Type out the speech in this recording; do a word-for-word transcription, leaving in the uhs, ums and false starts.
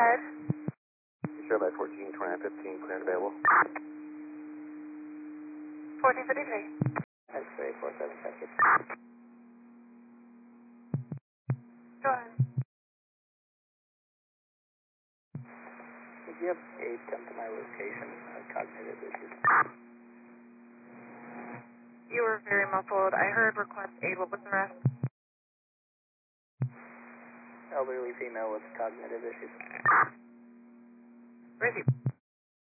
ahead. Chevrolet fourteen, twenty-nine fifteen, clear and available. fourteen fifty-three. X-ray four seven seconds. Go ahead. Would you have aid come to my location of cognitive issues? You were very muffled. I heard request aid. What was the rest? Elderly female with cognitive issues. Where is he?